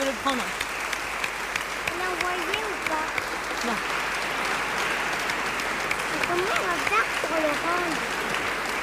peux le prendre. On l'a envoyé ou pas? Non. Et comment on va faire pour le rendre?